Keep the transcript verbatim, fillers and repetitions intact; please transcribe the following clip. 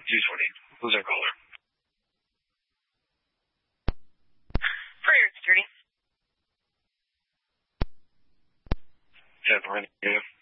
two twenty. Who's our caller? Fire security. Yeah, Brian. Yeah.